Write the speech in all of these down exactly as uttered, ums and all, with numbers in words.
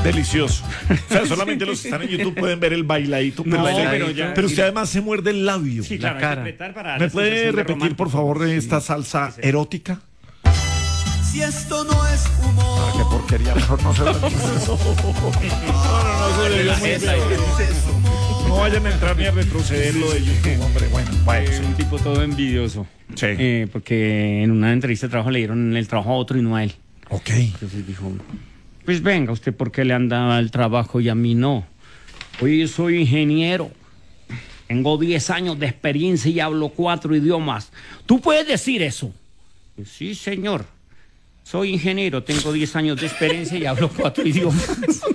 Delicioso. O sea, solamente los que están en YouTube pueden ver el bailadito. Pero, No, usted, pero ya- pero usted además se muerde el labio. Sí, la claro, cara. hay que apretar para ¿Me la puede sensación de repetir, romántico? por favor, esta salsa erótica? Si esto no es humor. Ah, qué porquería, mejor no se lo no, no, no, se le dio muy bien. No vayan a entrar ni a retroceder lo de YouTube, hombre. Bueno, bueno, Eh, sí. un tipo todo envidioso. Sí. Eh, porque en una entrevista de trabajo le dieron el trabajo a otro y no a él. Ok. Entonces dijo, pues venga, ¿usted por qué le han dado el trabajo y a mí no? Oye, yo soy ingeniero. Tengo diez años de experiencia y hablo cuatro idiomas. ¿Tú puedes decir eso? Pues, sí, señor. Soy ingeniero, tengo diez años de experiencia y hablo cuatro idiomas.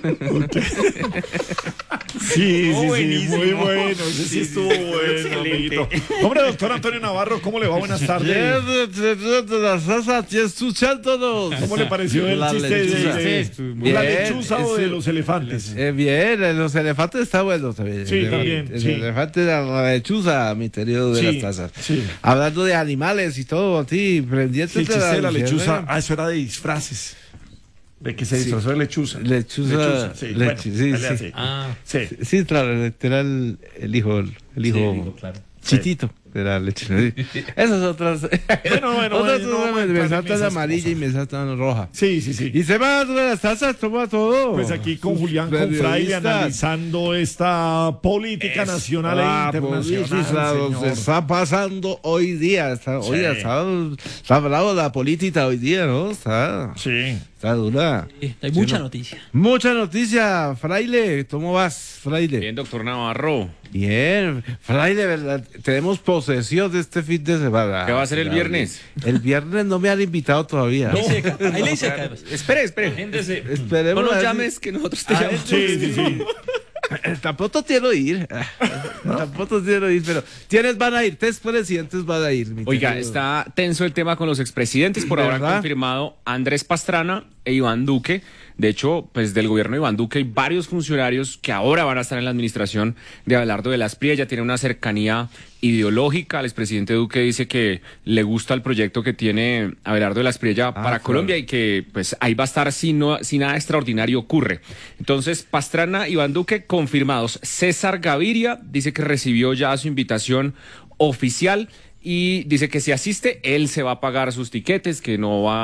Sí, Oh, sí, sí, buenísimo. muy bueno. Ese sí estuvo bueno, Excelente. amiguito. Hombre, doctor Antonio Navarro, ¿cómo le va? Buenas tardes. La salsa, ya escuchándonos. ¿Cómo le pareció el La chiste de, lechuza. de- Sí, muy de la bien. lechuza o de Ese- los elefantes? Eh, bien, eh, los elefantes está bueno también. Sí, el, también, El sí. elefante de la lechuza, mi querido de Sí, las tazas. sí. Hablando de animales y todo, a ti, pendiente Sí, el chiste de la lechuza. luciérnaga. Ah, eso era de disfraces. De que se disfrazó de lechuza. Lechuza, sí. lechu- Bueno, sí, dale sí. así. Ah, Sí. Sí, claro, era el, el hijo, el hijo chitito de la lechuza. Sí. Esas otras. Bueno, bueno, otras bueno, no, me, no, me no, saltan esas amarilla cosas. y me saltan roja. Sí, sí, sí. Y se va a las tazas, toma todo. Pues aquí con Julián Sus Confraile periodistas. analizando esta política nacional e Ah, internacional. política, señor. se está pasando hoy día. Está, Sí. oye, está, está bravo la política hoy día, ¿no? Está, Sí. está dura. Sí, hay mucha noticia. Mucha noticia, Fraile. ¿Cómo vas, Fraile? Bien, doctor Navarro. Bien, Fraile, ¿verdad? Tenemos posesión de este fin de semana. ¿Qué va a hacer el viernes? El viernes no me han invitado todavía. Ahí se ca- ahí le dice acá. Espere, espere. Esperemos. No a nos ver llames que nosotros te si- llamamos. Sí, sí, sí. Tampoco quiero ir. Tampoco quiero ir, pero ¿quiénes van a ir? Tres presidentes van a ir. mi Oiga, querido. está tenso el tema con los expresidentes. Por ahora han ¿Verdad? confirmado Andrés Pastrana e Iván Duque. De hecho, pues del gobierno de Iván Duque hay varios funcionarios que ahora van a estar en la administración de Abelardo de las Espriella. Ya tiene una cercanía ideológica. El expresidente Duque dice que le gusta el proyecto que tiene Abelardo de la Espriella para claro. Colombia y que pues ahí va a estar si, no, si nada extraordinario ocurre. Entonces, Pastrana, Iván Duque confirmados. César Gaviria dice que recibió ya su invitación oficial y dice que si asiste, él se va a pagar sus tiquetes, que no va